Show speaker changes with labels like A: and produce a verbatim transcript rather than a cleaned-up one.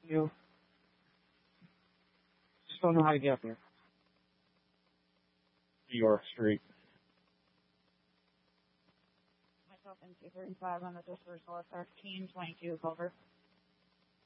A: You just don't know how to get there.
B: York Street.
C: Myself in two thirty-five on the Dispersal thirteen twenty-two, over.